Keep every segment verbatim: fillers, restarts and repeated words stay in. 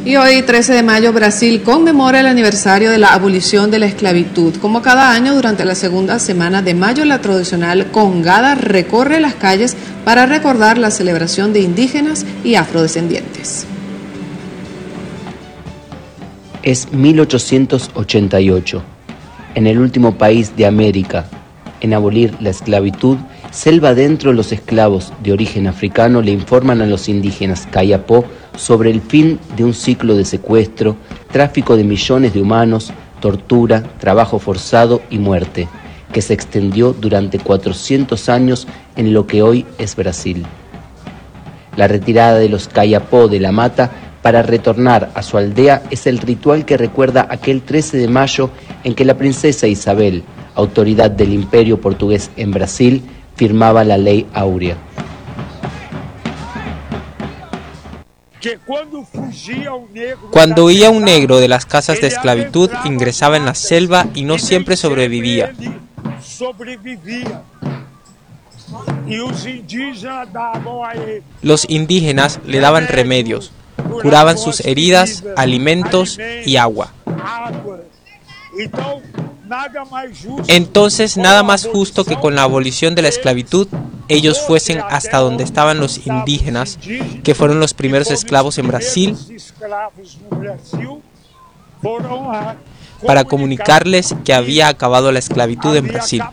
Y hoy, trece de mayo, Brasil conmemora el aniversario de la abolición de la esclavitud. Como cada año, durante la segunda semana de mayo, la tradicional congada recorre las calles para recordar la celebración de indígenas y afrodescendientes. Es mil ochocientos ochenta y ocho. En el último país de América en abolir la esclavitud, selva adentro, los esclavos de origen africano le informan a los indígenas Kayapó sobre el fin de un ciclo de secuestro, tráfico de millones de humanos, tortura, trabajo forzado y muerte, que se extendió durante cuatrocientos años en lo que hoy es Brasil. La retirada de los Kayapó de la mata para retornar a su aldea es el ritual que recuerda aquel trece de mayo en que la princesa Isabel, autoridad del Imperio Portugués en Brasil, firmaba la Ley Áurea. Cuando huía un negro de las casas de esclavitud, ingresaba en la selva y no siempre sobrevivía. Los indígenas le daban remedios, curaban sus heridas, alimentos y agua. Entonces, nada más justo que con la abolición de la esclavitud, ellos fuesen hasta donde estaban los indígenas, que fueron los primeros esclavos en Brasil, para comunicarles que había acabado la esclavitud en Brasil.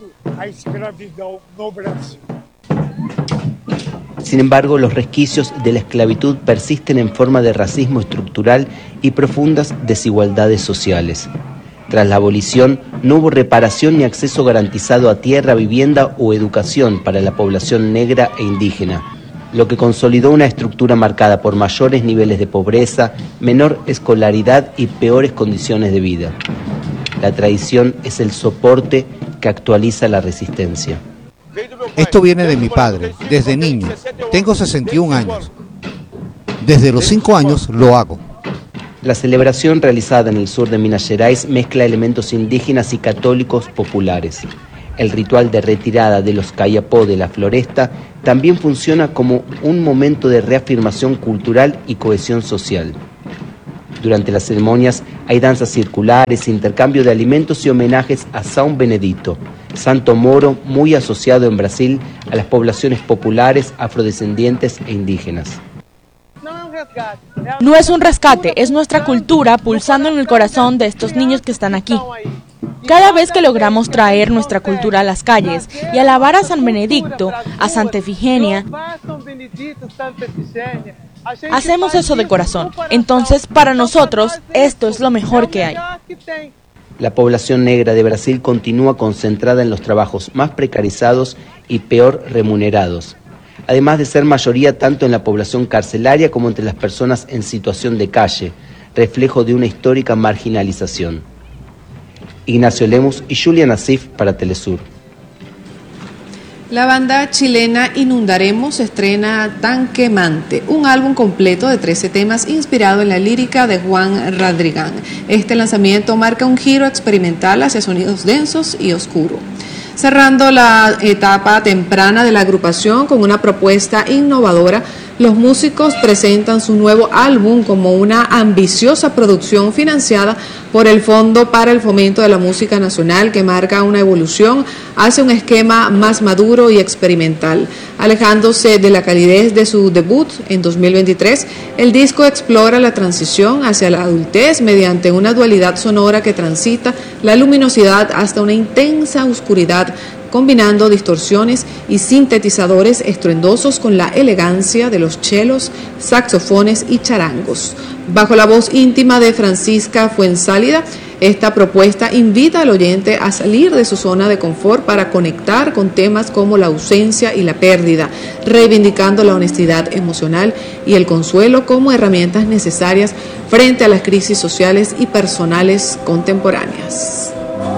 Sin embargo, los resquicios de la esclavitud persisten en forma de racismo estructural y profundas desigualdades sociales. Tras la abolición, no hubo reparación ni acceso garantizado a tierra, vivienda o educación para la población negra e indígena, lo que consolidó una estructura marcada por mayores niveles de pobreza, menor escolaridad y peores condiciones de vida. La tradición es el soporte que actualiza la resistencia. Esto viene de mi padre, desde niño. Tengo sesenta y un años. Desde los cinco años lo hago. La celebración realizada en el sur de Minas Gerais mezcla elementos indígenas y católicos populares. El ritual de retirada de los Kayapó de la floresta también funciona como un momento de reafirmación cultural y cohesión social. Durante las ceremonias hay danzas circulares, intercambio de alimentos y homenajes a São Benedito, santo moro muy asociado en Brasil a las poblaciones populares, afrodescendientes e indígenas. No es un rescate, es nuestra cultura pulsando en el corazón de estos niños que están aquí. Cada vez que logramos traer nuestra cultura a las calles y alabar a San Benedicto, a Santa Efigenia, hacemos eso de corazón. Entonces, para nosotros, esto es lo mejor que hay. La población negra de Brasil continúa concentrada en los trabajos más precarizados y peor remunerados, además de ser mayoría tanto en la población carcelaria como entre las personas en situación de calle, reflejo de una histórica marginalización. Ignacio Lemus y Julia Nassif para Telesur. La banda chilena Inundaremos estrena Tan Quemante, un álbum completo de trece temas inspirado en la lírica de Juan Radrigán. Este lanzamiento marca un giro experimental hacia sonidos densos y oscuros. Cerrando la etapa temprana de la agrupación con una propuesta innovadora, los músicos presentan su nuevo álbum como una ambiciosa producción financiada por el Fondo para el Fomento de la Música Nacional, que marca una evolución hacia un esquema más maduro y experimental. Alejándose de la calidez de su debut en dos mil veintitrés, el disco explora la transición hacia la adultez mediante una dualidad sonora que transita la luminosidad hasta una intensa oscuridad, combinando distorsiones y sintetizadores estruendosos con la elegancia de los chelos, saxofones y charangos. Bajo la voz íntima de Francisca Fuenzálida, esta propuesta invita al oyente a salir de su zona de confort para conectar con temas como la ausencia y la pérdida, reivindicando la honestidad emocional y el consuelo como herramientas necesarias frente a las crisis sociales y personales contemporáneas.